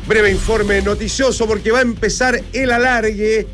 Breve informe noticioso porque va a empezar el alargue.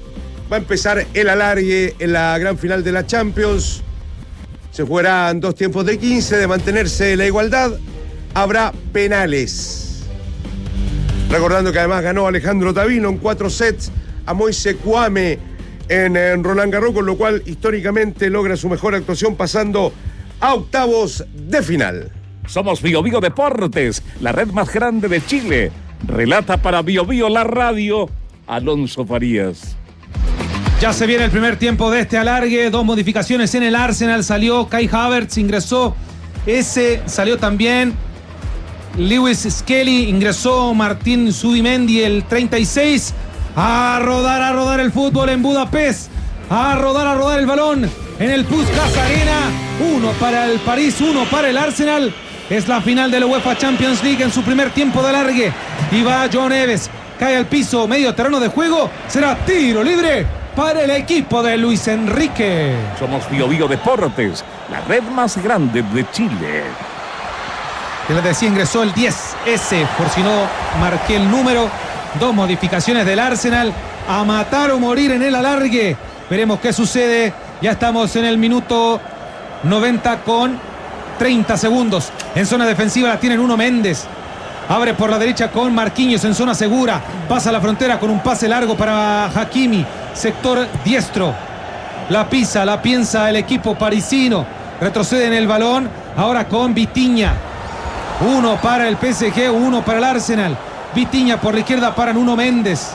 En la gran final de la Champions. Se jugarán 2 tiempos de 15. De mantenerse la igualdad, habrá penales. Recordando que además ganó Alejandro Tavino en 4 sets a Moise Kouame en Roland Garros, con lo cual históricamente logra su mejor actuación pasando a octavos de final. Somos Bio Bio Deportes, la red más grande de Chile. Relata para Bio Bio la radio, Alonso Farías. Ya se viene el primer tiempo de este alargue. 2 modificaciones en el Arsenal. Salió Kai Havertz, ingresó salió también Lewis Skelly, ingresó Martín Zubimendi, el 36. A rodar el fútbol en Budapest. A rodar el balón en el Puskás Arena. 1 para el París, 1 para el Arsenal. Es la final de la UEFA Champions League en su primer tiempo de alargue. Y va João Neves, cae al piso, medio terreno de juego. Será tiro libre para el equipo de Luis Enrique. Somos Bio Bio Deportes, la red más grande de Chile. Que les decía, ingresó el 10S, por si no marqué el número. 2 modificaciones del Arsenal. A matar o morir en el alargue. Veremos qué sucede. Ya estamos en el minuto 90 con 30 segundos. En zona defensiva la tienen Nuno Méndez. Abre por la derecha con Marquinhos en zona segura. Pasa la frontera con un pase largo para Hakimi. Sector diestro. La pisa, la piensa el equipo parisino. Retrocede en el balón. Ahora con Vitinha. 1 para el PSG, 1 para el Arsenal. Vitinha por la izquierda para Nuno Méndez.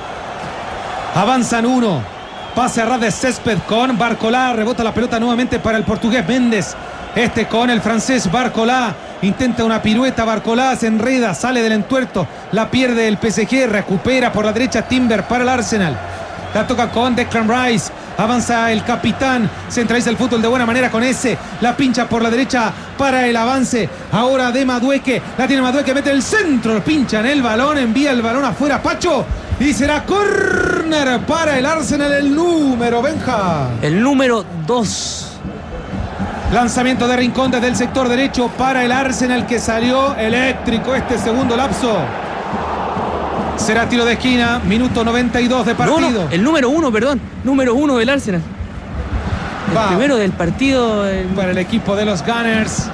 Avanzan 1. Pase a ras de césped con Barcolá. Rebota la pelota nuevamente para el portugués Méndez. Con el francés Barcolá. Intenta una pirueta Barcolá. Se enreda, sale del entuerto. La pierde el PSG. Recupera por la derecha Timber para el Arsenal. La toca con Declan Rice. Avanza el capitán. Centraliza el fútbol de buena manera con ese. La pincha por la derecha para el avance. Ahora de Madueque. La tiene Madueque. Mete el centro. Pincha en el balón. Envía el balón afuera Pacho. Y será córner para el Arsenal. El número, Benja. El número 2. Lanzamiento de Rincón desde el sector derecho para el Arsenal, que salió eléctrico este segundo lapso. Será tiro de esquina, minuto 92 de partido. No, el número 1, perdón. Número 1 del Arsenal. El primero del partido. Para el equipo de los Gunners.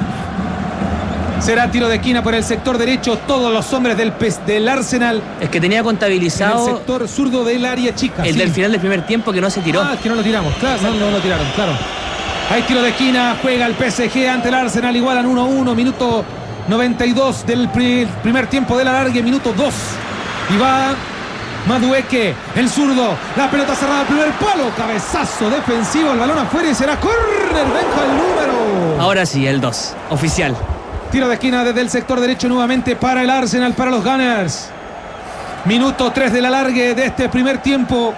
Será tiro de esquina por el sector derecho. Todos los hombres del Arsenal. Es que tenía contabilizado. En el sector zurdo del área chica. El del final del primer tiempo que no se tiró. Que no lo tiramos. Claro, no lo tiraron, claro. Hay tiro de esquina, juega el PSG ante el Arsenal, igualan 1-1, minuto 92 del primer tiempo del alargue, minuto 2. Y va Madueque, el zurdo, la pelota cerrada al primer palo, cabezazo defensivo, el balón afuera y será córner, Benja el número. Ahora sí, el 2, oficial. Tiro de esquina desde el sector derecho nuevamente para el Arsenal, para los Gunners. Minuto 3 del alargue de este primer tiempo.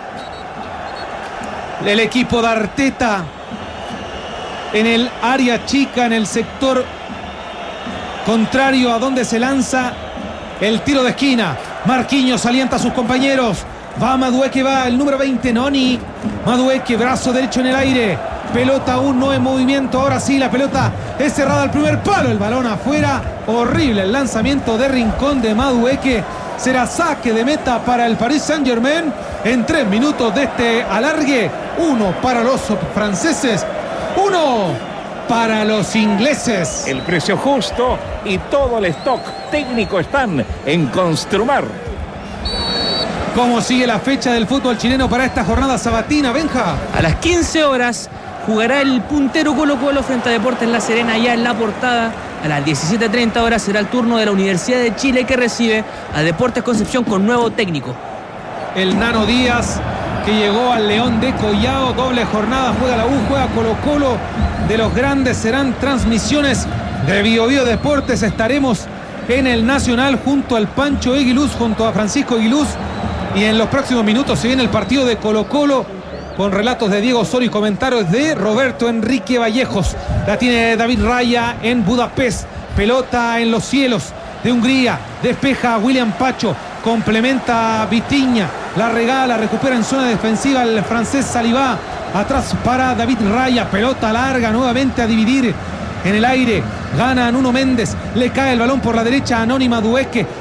El equipo de Arteta en el área chica, en el sector contrario a donde se lanza el tiro de esquina. Marquinhos alienta a sus compañeros. Va Madueque, va el número 20, Noni. Madueque, brazo derecho en el aire. Pelota aún no en movimiento. Ahora sí, la pelota es cerrada al primer palo. El balón afuera. Horrible el lanzamiento de Rincón de Madueque. Será saque de meta para el Paris Saint-Germain en 3 minutos de este alargue. 1 para los franceses, 1 para los ingleses. El precio justo y todo el stock técnico están en Construmar. ¿Cómo sigue la fecha del fútbol chileno para esta jornada sabatina, Benja? A las 15 horas jugará el puntero Colo-Colo frente a Deportes La Serena, allá en La Portada. A las 17:30 horas será el turno de la Universidad de Chile, que recibe a Deportes Concepción con nuevo técnico. El Nano Díaz, que llegó al León de Collao, doble jornada, juega la U, juega Colo-Colo. De los grandes serán transmisiones de Bio Bio Deportes. Estaremos en el Nacional junto al Pancho Eguiluz, junto a Francisco Eguiluz. Y en los próximos minutos se viene el partido de Colo-Colo con relatos de Diego Osorio y comentarios de Roberto Enrique Vallejos. La tiene David Raya en Budapest. Pelota en los cielos de Hungría. Despeja a William Pacho. Complementa a Vitinha. La regala, recupera en zona defensiva el francés Salivá. Atrás para David Raya. Pelota larga nuevamente a dividir en el aire. Gana Nuno Méndez. Le cae el balón por la derecha a Noni Madueque.